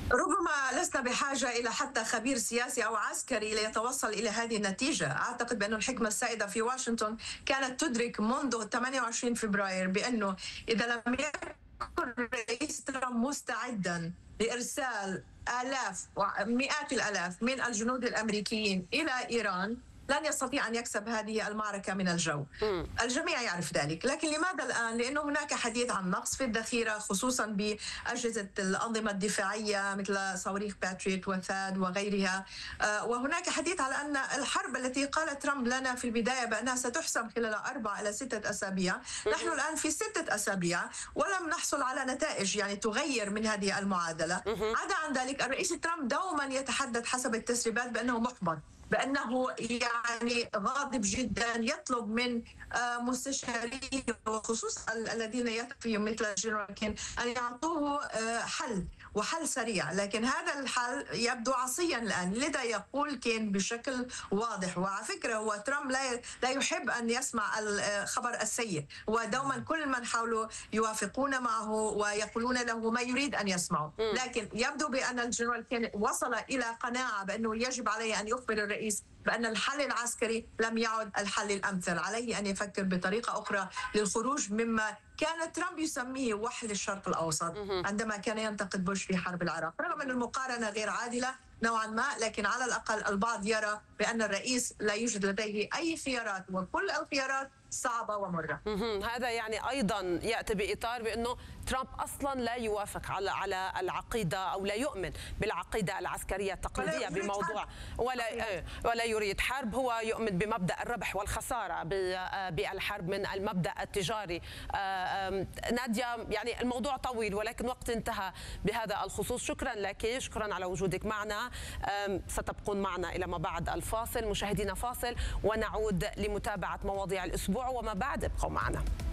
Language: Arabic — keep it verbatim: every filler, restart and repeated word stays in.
ربما لسنا بحاجة إلى حتى خبير سياسي أو عسكري ليتوصل إلى هذه النتيجة. أعتقد بأن الحكمة السائدة في واشنطن كانت تدرك منذ ثمانية وعشرين فبراير بأنه إذا لم يكن الرئيس ترامب مستعدا لإرسال آلاف ومئات الآلاف من الجنود الأمريكيين إلى إيران لن يستطيع أن يكسب هذه المعركة من الجو. م. الجميع يعرف ذلك، لكن لماذا الآن؟ لأنه هناك حديث عن نقص في الذخيرة خصوصا بأجهزة الأنظمة الدفاعية مثل صواريخ باتريوت وثاد وغيرها، وهناك حديث على أن الحرب التي قال ترامب لنا في البداية بأنها ستحسم خلال أربع إلى ستة أسابيع، نحن الآن في ستة أسابيع ولم نحصل على نتائج يعني تغير من هذه المعادلة. عدا عن ذلك الرئيس ترامب دوما يتحدث حسب التسريبات بأنه محبط، بأنه يعني غاضب جدا، يطلب من مستشاريه وخصوصا الذين يثقوا مثل الجنرال كين أن يعطوه حل وحل سريع، لكن هذا الحل يبدو عصيا الآن، لذا يقول كين بشكل واضح. وعلى فكرة هو ترامب لا لا يحب أن يسمع الخبر السيء، ودوما كل من حوله يوافقون معه ويقولون له ما يريد أن يسمعه، لكن يبدو بأن الجنرال كين وصل إلى قناعة بأنه يجب عليه أن يخبر الرئيس بأن الحل العسكري لم يعد الحل الأمثل، عليه أن يفكر بطريقة أخرى للخروج مما كان ترامب يسميه وحل الشرق الأوسط عندما كان ينتقد بوش في حرب العراق. رغم أن المقارنة غير عادلة نوعا ما، لكن على الأقل البعض يرى بأن الرئيس لا يوجد لديه أي خيارات، وكل الخيارات صعبة ومرة. هذا يعني أيضا يأتي بإطار بأنه ترامب أصلا لا يوافق على على العقيدة أو لا يؤمن بالعقيدة العسكرية التقليدية بموضوع، ولا ولا يريد حرب. هو يؤمن بمبدأ الربح والخسارة بالحرب من المبدأ التجاري. نادية، يعني الموضوع طويل ولكن وقت انتهى بهذا الخصوص. شكرا لك، شكرا على وجودك معنا. ستبقون معنا إلى ما بعد الفاصل. مشاهدينا فاصل ونعود لمتابعة مواضيع الأسبوع وما بعد. ابقوا معنا.